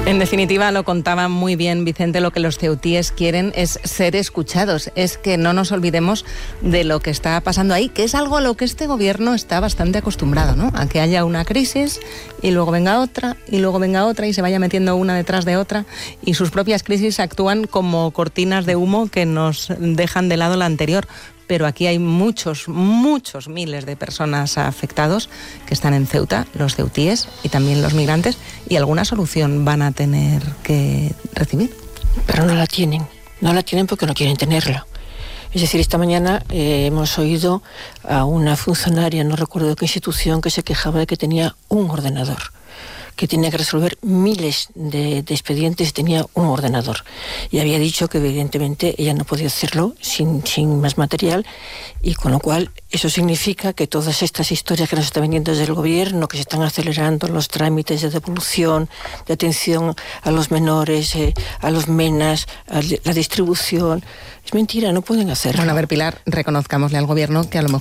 En definitiva, lo contaba muy bien Vicente, lo que los ceutíes quieren es ser escuchados, es que no nos olvidemos de lo que está pasando ahí, que es algo a lo que este gobierno está bastante acostumbrado, ¿no? A que haya una crisis y luego venga otra, y luego venga otra, y se vaya metiendo una detrás de otra, y sus propias crisis actúan como cortinas de humo que nos dejan de lado la anterior. Pero aquí hay muchos miles de personas afectados que están en Ceuta, los ceutíes y también los migrantes, y alguna solución van a tener que recibir. Pero no la tienen porque no quieren tenerla. Es decir, esta mañana hemos oído a una funcionaria, no recuerdo de qué institución, que se quejaba de que tenía un ordenador, que tenía que resolver miles de expedientes y tenía un ordenador. Y había dicho que evidentemente ella no podía hacerlo sin más material, y con lo cual eso significa que todas estas historias que nos están vendiendo desde el gobierno, que se están acelerando los trámites de devolución, de atención a los menores, a los menas, a la distribución, es mentira, no pueden hacerlo. Bueno, a ver, Pilar, reconozcámosle al gobierno que a lo mejor